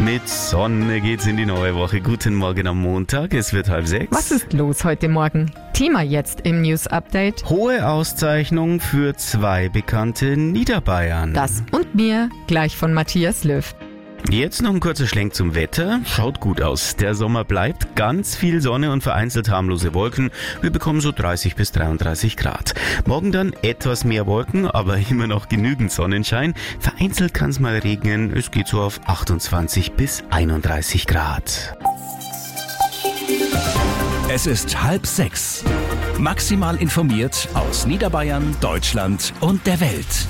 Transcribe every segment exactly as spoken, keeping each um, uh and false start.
Mit Sonne geht's in die neue Woche. Guten Morgen am Montag, es wird halb sechs. Was ist los heute Morgen? Thema jetzt im News Update. Hohe Auszeichnung für zwei bekannte Niederbayern. Das und mehr gleich von Matthias Löw. Jetzt noch ein kurzer Schlenk zum Wetter. Schaut gut aus. Der Sommer bleibt, ganz viel Sonne und vereinzelt harmlose Wolken. Wir bekommen so dreißig bis dreiunddreißig Grad. Morgen dann etwas mehr Wolken, aber immer noch genügend Sonnenschein. Vereinzelt kann es mal regnen. Es geht so auf achtundzwanzig bis einunddreißig Grad. Es ist halb sechs. Maximal informiert aus Niederbayern, Deutschland und der Welt.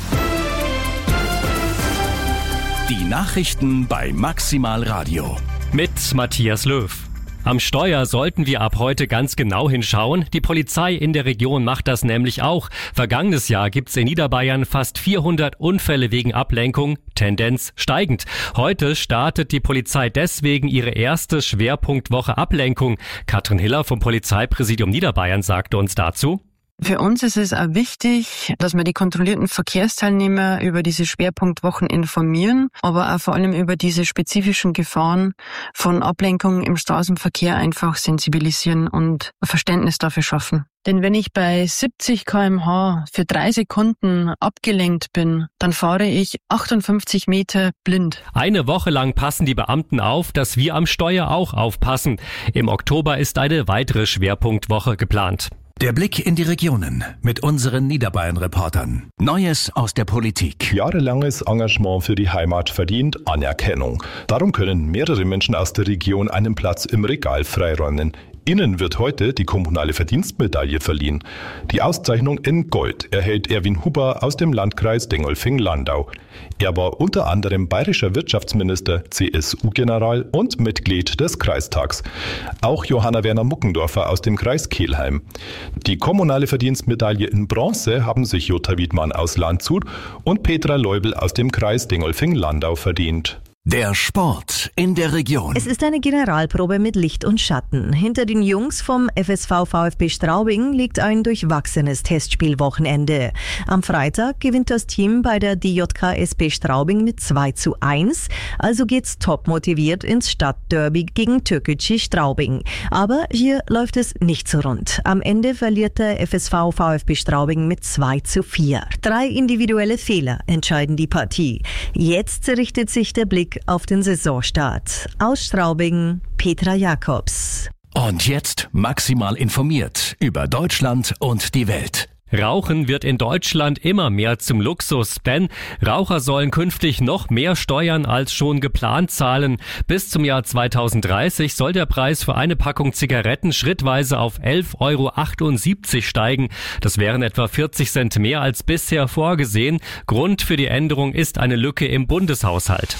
Die Nachrichten bei Maximal Radio. Mit Matthias Löw. Am Steuer sollten wir ab heute ganz genau hinschauen. Die Polizei in der Region macht das nämlich auch. Vergangenes Jahr gibt's in Niederbayern fast vierhundert Unfälle wegen Ablenkung, Tendenz steigend. Heute startet die Polizei deswegen ihre erste Schwerpunktwoche Ablenkung. Katrin Hiller vom Polizeipräsidium Niederbayern sagte uns dazu: Für uns ist es auch wichtig, dass wir die kontrollierten Verkehrsteilnehmer über diese Schwerpunktwochen informieren, aber auch vor allem über diese spezifischen Gefahren von Ablenkung im Straßenverkehr einfach sensibilisieren und ein Verständnis dafür schaffen. Denn wenn ich bei siebzig Kilometer pro Stunde für drei Sekunden abgelenkt bin, dann fahre ich achtundfünfzig Meter blind. Eine Woche lang passen die Beamten auf, dass wir am Steuer auch aufpassen. Im Oktober ist eine weitere Schwerpunktwoche geplant. Der Blick in die Regionen mit unseren Niederbayern-Reportern. Neues aus der Politik. Jahrelanges Engagement für die Heimat verdient Anerkennung. Darum können mehrere Menschen aus der Region einen Platz im Regal freiräumen. Ihnen wird heute die kommunale Verdienstmedaille verliehen. Die Auszeichnung in Gold erhält Erwin Huber aus dem Landkreis Dingolfing-Landau. Er war unter anderem bayerischer Wirtschaftsminister, C S U-General und Mitglied des Kreistags. Auch Johanna Werner Muckendorfer aus dem Kreis Kelheim. Die kommunale Verdienstmedaille in Bronze haben sich Jutta Wiedmann aus Landshut und Petra Leubel aus dem Kreis Dingolfing-Landau verdient. Der Sport in der Region. Es ist eine Generalprobe mit Licht und Schatten. Hinter den Jungs vom F S V VfB Straubing liegt ein durchwachsenes Testspielwochenende. Am Freitag gewinnt das Team bei der D J K S P Straubing mit zwei zu eins. Also geht's top motiviert ins Stadtderby gegen Türkgücü Straubing. Aber hier läuft es nicht so rund. Am Ende verliert der F S V VfB Straubing mit zwei zu vier. Drei individuelle Fehler entscheiden die Partie. Jetzt richtet sich der Blick auf den Saisonstart. Aus Straubing, Petra Jakobs. Und jetzt maximal informiert über Deutschland und die Welt. Rauchen wird in Deutschland immer mehr zum Luxus, denn Raucher sollen künftig noch mehr Steuern als schon geplant zahlen. Bis zum Jahr zweitausenddreißig soll der Preis für eine Packung Zigaretten schrittweise auf elf Euro achtundsiebzig steigen. Das wären etwa vierzig Cent mehr als bisher vorgesehen. Grund für die Änderung ist eine Lücke im Bundeshaushalt.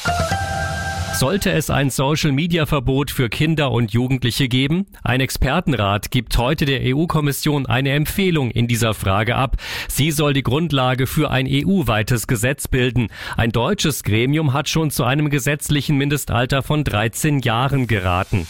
Sollte es ein Social-Media-Verbot für Kinder und Jugendliche geben? Ein Expertenrat gibt heute der E U-Kommission eine Empfehlung in dieser Frage ab. Sie soll die Grundlage für ein E U-weites Gesetz bilden. Ein deutsches Gremium hat schon zu einem gesetzlichen Mindestalter von dreizehn Jahren geraten.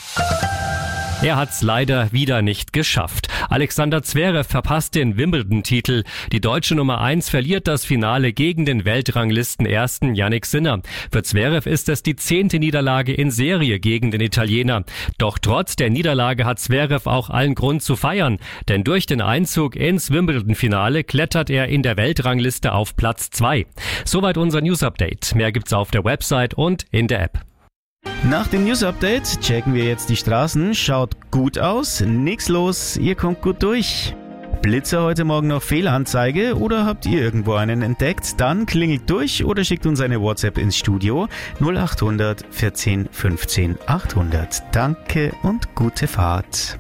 Er hat's leider wieder nicht geschafft. Alexander Zverev verpasst den Wimbledon-Titel. Die deutsche Nummer eins verliert das Finale gegen den Weltranglisten-Ersten Jannik Sinner. Für Zverev ist es die zehnte Niederlage in Serie gegen den Italiener. Doch trotz der Niederlage hat Zverev auch allen Grund zu feiern. Denn durch den Einzug ins Wimbledon-Finale klettert er in der Weltrangliste auf Platz zwei. Soweit unser News-Update. Mehr gibt's auf der Website und in der App. Nach dem News-Update checken wir jetzt die Straßen. Schaut gut aus, nix los, ihr kommt gut durch. Blitzer heute Morgen noch Fehlanzeige oder habt ihr irgendwo einen entdeckt? Dann klingelt durch oder schickt uns eine WhatsApp ins Studio null acht hundert vierzehn fünfzehn achthundert. Danke und gute Fahrt.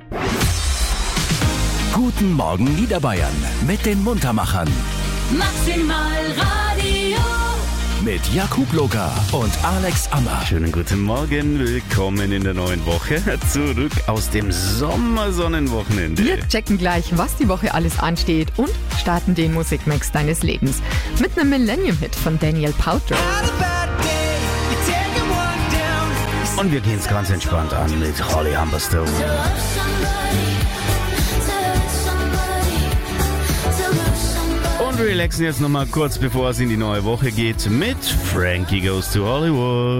Guten Morgen Niederbayern mit den Muntermachern. Maximal Radio. Mit Jakub Locker und Alex Ammer. Schönen guten Morgen, willkommen in der neuen Woche. Zurück aus dem Sommersonnenwochenende. Wir checken gleich, was die Woche alles ansteht und starten den Musikmix deines Lebens. Mit einem Millennium-Hit von Daniel Powter. Und wir gehen es ganz entspannt an mit Holly Humberstone. Und relaxen jetzt nochmal kurz, bevor es in die neue Woche geht, mit Frankie Goes to Hollywood.